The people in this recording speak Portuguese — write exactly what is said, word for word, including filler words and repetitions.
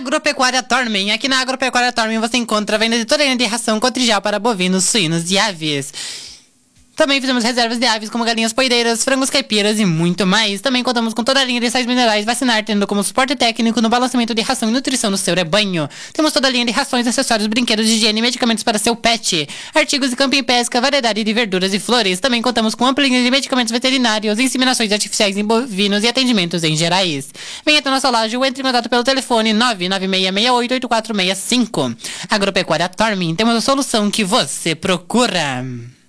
Agropecuária Tormen. Aqui na Agropecuária Tormen você encontra a venda de toda a linha de ração cotrijal para bovinos, suínos e aves. Também fizemos reservas de aves como galinhas poideiras, frangos caipiras e muito mais. Também contamos com toda a linha de sais minerais vacinar, tendo como suporte técnico no balanceamento de ração e nutrição no seu rebanho. Temos toda a linha de rações, acessórios, brinquedos de higiene e medicamentos para seu pet. Artigos de camping e pesca, variedade de verduras e flores. Também contamos com ampla linha de medicamentos veterinários, inseminações artificiais em bovinos e atendimentos em gerais. Venha até nossa loja ou entre em contato pelo telefone nove nove seis seis oito oito quatro seis cinco. Agropecuária Tormen, temos a solução que você procura.